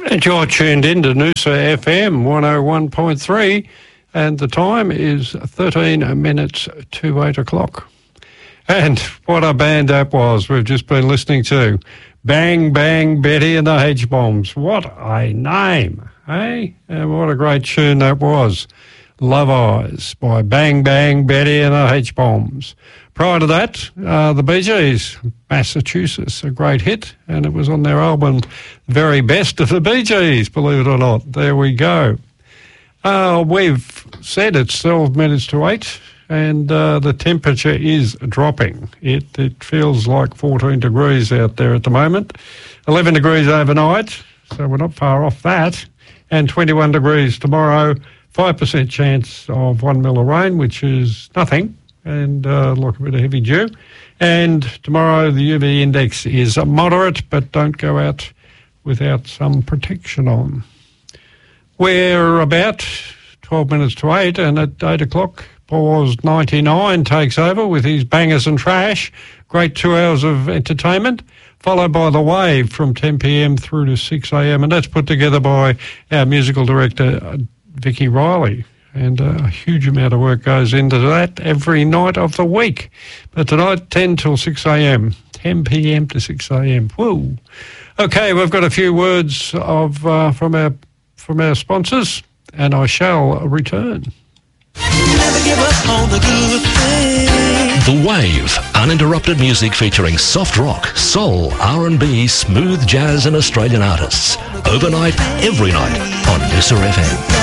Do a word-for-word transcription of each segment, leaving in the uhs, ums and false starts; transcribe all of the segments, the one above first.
And you're tuned in to Noosa F M one oh one point three, and the time is thirteen minutes to eight o'clock. And what a band that was we've just been listening to. Bang Bang Betty and the H-Bombs. What a name, eh? And what a great tune that was. Love Eyes by Bang Bang Betty and the H-Bombs. Prior to that, uh, the Bee Gees, Massachusetts, a great hit, and it was on their album Very Best of the Bee Gees, believe it or not. There we go. Uh, we've said it's twelve minutes to eight, and uh, the temperature is dropping. It, it feels like fourteen degrees out there at the moment. eleven degrees overnight, so we're not far off that, and twenty-one degrees tomorrow. five percent chance of one mil of rain, which is nothing, and uh, like a bit of heavy dew. And tomorrow the U V index is moderate, but don't go out without some protection on. We're about twelve minutes to eight, and at eight o'clock, Paws ninety-nine takes over with his bangers and trash. Great two hours of entertainment, followed by The Wave from ten p.m. through to six a.m, and that's put together by our musical director, Vicky Riley. And uh, a huge amount of work goes into that every night of the week. But tonight, ten till six a.m, ten p.m. to six a.m. Woo! Okay, we've got a few words of uh, from our from our sponsors, and I shall return. Never give up on the good things. The Wave, uninterrupted music featuring soft rock, soul, R and B, smooth jazz and Australian artists. Overnight, every night on Noosa F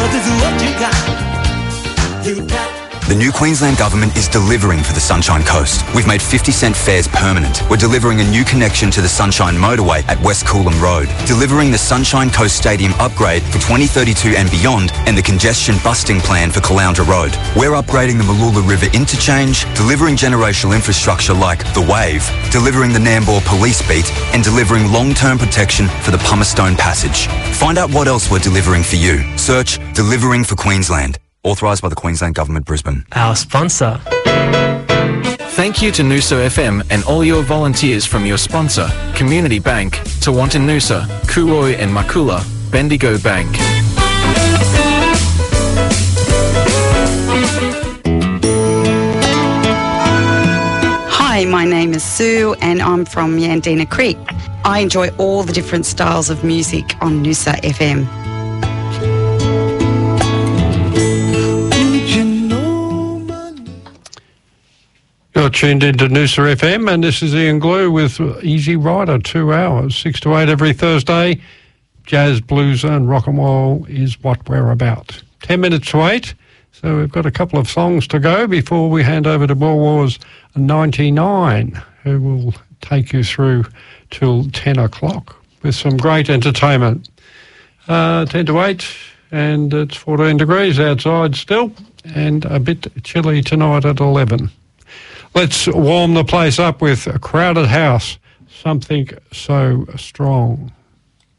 M. The new Queensland Government is delivering for the Sunshine Coast. We've made fifty cent fares permanent. We're delivering a new connection to the Sunshine Motorway at West Coolum Road. Delivering the Sunshine Coast Stadium upgrade for twenty thirty-two and beyond, and the congestion busting plan for Caloundra Road. We're upgrading the Mooloola River interchange, delivering generational infrastructure like The Wave, delivering the Nambour Police Beat, and delivering long-term protection for the Pumicestone Passage. Find out what else we're delivering for you. Search Delivering for Queensland. Authorised by the Queensland Government, Brisbane. Our sponsor. Thank you to Noosa F M and all your volunteers from your sponsor, Community Bank, Tewantin Noosa, Cooroy and Makula, Bendigo Bank. Hi, my name is Sue and I'm from Yandina Creek. I enjoy all the different styles of music on Noosa F M. You're tuned into Noosa F M, and this is Ian Glue with Easy Rider, two hours, six to eight every Thursday. Jazz, blues and rock and roll is what we're about. Ten minutes to eight, so we've got a couple of songs to go before we hand over to Boer Wars ninety-nine, who will take you through till ten o'clock with some great entertainment. Uh, ten to eight, and it's fourteen degrees outside still, and a bit chilly tonight at eleven. Let's warm the place up with A Crowded House, Something So Strong.